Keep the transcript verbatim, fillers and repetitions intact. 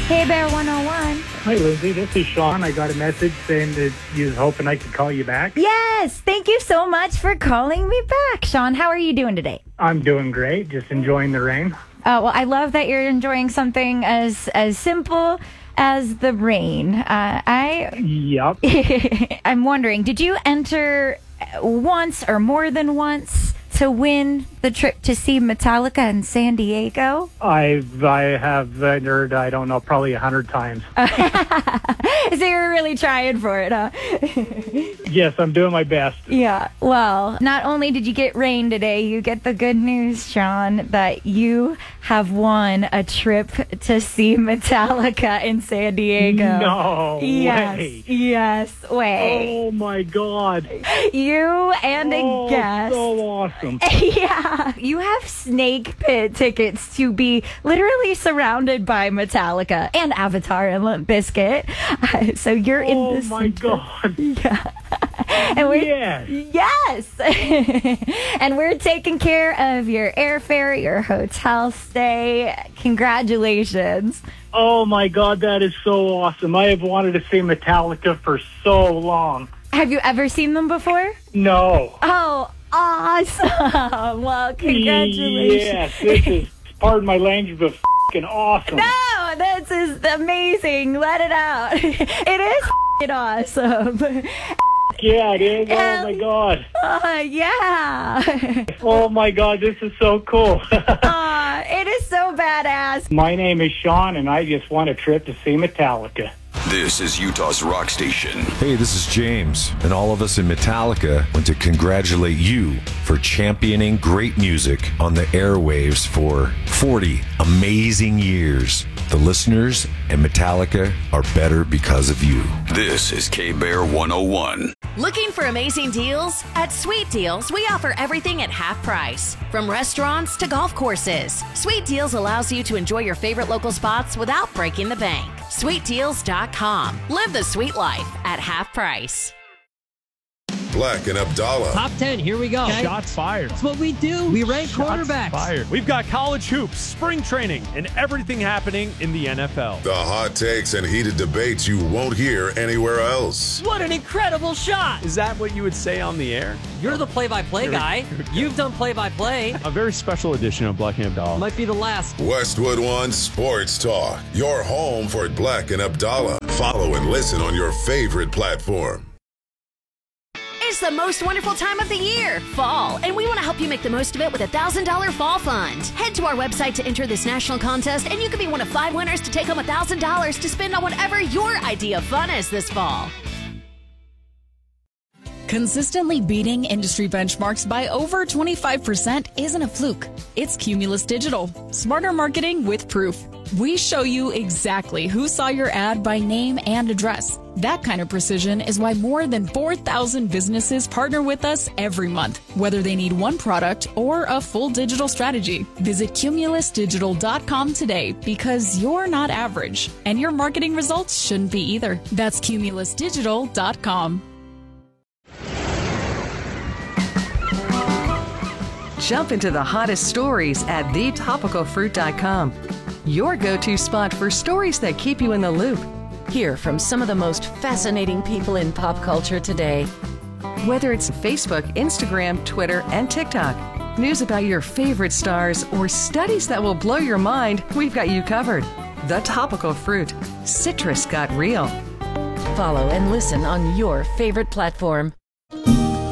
K-Bear one oh one. Hi, Lindsay. This is Sean. I got a message saying that you was hoping I could call you back. Yes, thank you so much for calling me back, Sean. How are you doing today? I'm doing great. Just enjoying the rain. Uh, well, I love that you're enjoying something as as simple as the rain. Uh, I Yep. I'm wondering, did you enter once or more than once to win the trip to see Metallica in San Diego? I've, I have entered, I don't know, probably a hundred times. So you're really trying for it, huh? Yes, I'm doing my best. Yeah. Well, not only did you get rain today, you get the good news, Sean, that you have won a trip to see Metallica in San Diego. No yes, way. Yes, way. Oh, my God. You and a Oh, guest. so awesome. Yeah, you have snake pit tickets to be literally surrounded by Metallica and Avatar and Limp Bizkit. Uh, so you're in Oh, this. my God. Yeah. And we're, Yes. Yes. And we're taking care of your airfare, your hotel stay. Congratulations. Oh, my God, that is so awesome. I have wanted to see Metallica for so long. Have you ever seen them before? No. Oh, awesome. Well, congratulations. Yes, this is, pardon my language, but f***ing awesome. No, this is amazing. Let it out. It is f***ing awesome. Yeah, it is. Oh, my God. Uh, yeah. Oh, my God, this is so cool. uh, it is so badass. My name is Sean, and I just want a trip to see Metallica. This is Utah's Rock Station. Hey, this is James, and all of us in Metallica want to congratulate you for championing great music on the airwaves for forty amazing years. The listeners and Metallica are better because of you. This is K-Bear one oh one. Looking for amazing deals? At Sweet Deals, we offer everything at half price. From restaurants to golf courses, Sweet Deals allows you to enjoy your favorite local spots without breaking the bank. sweet deals dot com. Live the sweet life at half price. Black and Abdallah. Top ten, here we go. Okay. Shots fired. That's what we do. We rank Shots quarterbacks. fired. We've got college hoops, spring training, and everything happening in the N F L. The hot takes and heated debates you won't hear anywhere else. What an incredible shot. Is that what you would say on the air? You're the play-by-play guy. You've done play-by-play. A very special edition of Black and Abdallah. Might be the last. Westwood One Sports Talk. Your home for Black and Abdallah. Follow and listen on your favorite platform. It's the most wonderful time of the year, fall, and we want to help you make the most of it with a one thousand dollars Fall Fund. Head to our website to enter this national contest, and you could be one of five winners to take home one thousand dollars to spend on whatever your idea of fun is this fall. Consistently beating industry benchmarks by over twenty-five percent isn't a fluke. It's Cumulus Digital. Smarter marketing with proof. We show you exactly who saw your ad by name and address. That kind of precision is why more than four thousand businesses partner with us every month, whether they need one product or a full digital strategy. Visit cumulus digital dot com today because you're not average, and your marketing results shouldn't be either. That's cumulus digital dot com. Jump into the hottest stories at the topical fruit dot com. Your go-to spot for stories that keep you in the loop. Hear from some of the most fascinating people in pop culture today. Whether it's Facebook, Instagram, Twitter, and TikTok, news about your favorite stars, or studies that will blow your mind, we've got you covered. The Topical Fruit. Citrus got real. Follow and listen on your favorite platform.